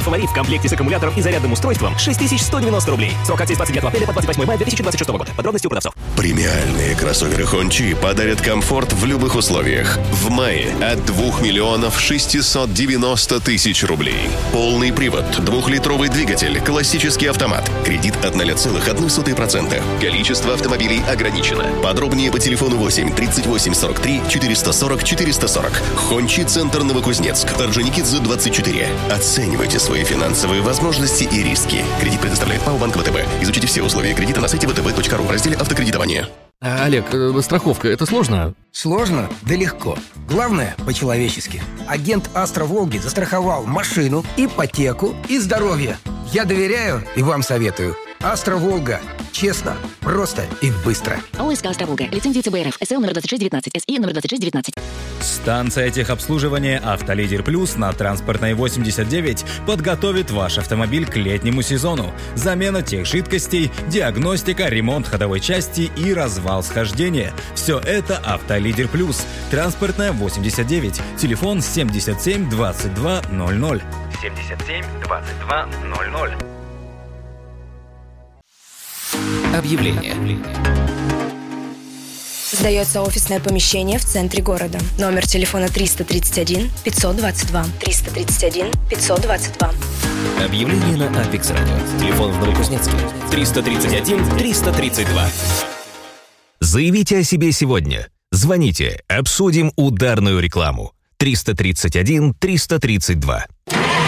«Фаворит» в комплекте с аккумулятором и зарядным устройством 6190 рублей. Срок акции с 29 апреля по 28 мая 2026 года. Подробности у продавцов. Премиальные кроссоверы Хончи подарят комфорт в любых условиях. В мае от 2 миллионов 690 тысяч рублей. Полный привод, 2-литровый двигатель, классический автомат. Кредит от 0,01%. Количество автомобилей ограничено. Подробнее по телефону 8 38 43 440 440. Хончи, центр Новокузнецк. Орджоникидзе, 24. Оценивайте свои финансовые возможности и риски. Кредит предоставляет ПАО Банк ВТБ. Изучите все условия кредита на сайте vtb.ru в разделе «Автокредитование». Олег, страховка – это сложно? Сложно? Да легко. Главное – по-человечески. Агент «Астра Волги» застраховал машину, ипотеку и здоровье. Я доверяю и вам советую. «Астра Волга». Честно, просто и быстро. ОСК «Астра Волга». Лицензия ЦБРФ. СЛ номер 2619. СИ номер 2619. Станция техобслуживания «Автолидер Плюс» на Транспортной 89 подготовит ваш автомобиль к летнему сезону. Замена тех жидкостей, диагностика, ремонт ходовой части и развал схождения. Все это «Автолидер Плюс». Транспортная 89. Телефон 77 22 00. 77 22 00. Объявление. Сдается офисное помещение в центре города. Номер телефона 331 522. 331 522. Объявление на Апекс Радио. Телефон в Новокузнецке 331 332. Заявите о себе сегодня. Звоните, обсудим ударную рекламу. 331 332.